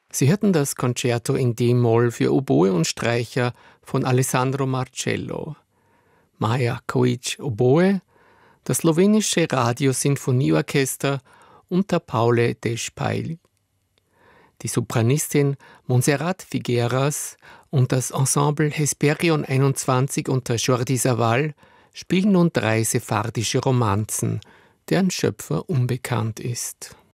Sie hörten das Concerto in D-Moll für Oboe und Streicher von Alessandro Marcello. Maja Kojic Oboe, das slowenische Radiosinfonieorchester unter Paule Dešpaj. Die Sopranistin Montserrat Figueras und das Ensemble Hesperion 21 unter Jordi Savall spielen nun 3 sephardische Romanzen, deren Schöpfer unbekannt ist.